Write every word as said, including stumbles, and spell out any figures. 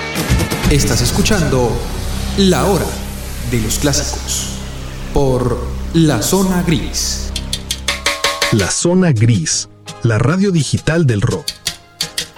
Estás escuchando La Hora de los Clásicos por La Zona Gris. La Zona Gris, la radio digital del rock.